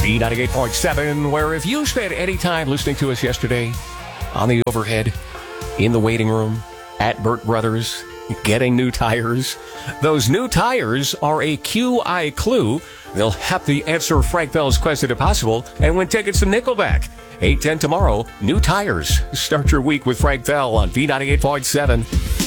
B98.7, where if you spent any time listening to us yesterday on the overhead, in the waiting room, at Burt Brothers, getting new tires, those new tires are a QI clue. They'll help the answer Frank Bell's Quest to Possible and win tickets to Nickelback. 8:10 tomorrow, new tires. Start your week with Frank Bell on B98.7.